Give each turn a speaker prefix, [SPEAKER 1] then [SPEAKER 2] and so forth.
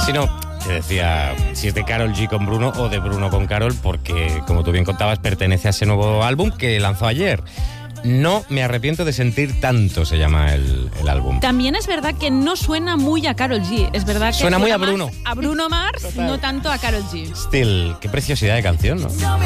[SPEAKER 1] Si no, te decía si es de Karol G con Bruno o de Bruno con Karol, porque, como tú bien contabas, pertenece a ese nuevo álbum que lanzó ayer. No me arrepiento de sentir tanto, se llama el álbum.
[SPEAKER 2] También es verdad que no suena muy a Karol G. Es verdad que
[SPEAKER 1] suena muy a Bruno.
[SPEAKER 2] A Bruno Mars, total. No tanto a Karol G.
[SPEAKER 1] Still, qué preciosidad de canción, ¿no?